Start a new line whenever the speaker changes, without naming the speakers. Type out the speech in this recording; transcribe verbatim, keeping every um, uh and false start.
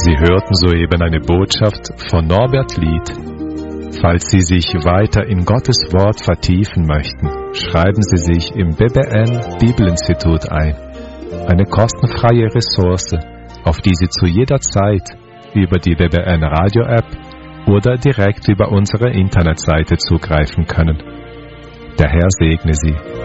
Sie hörten soeben eine Botschaft von Norbert Lied. Falls Sie sich weiter in Gottes Wort vertiefen möchten, schreiben Sie sich im B B N Bibelinstitut ein. Eine kostenfreie Ressource, auf die Sie zu jeder Zeit über die B B N Radio App oder direkt über unsere Internetseite zugreifen können. Der Herr segne Sie.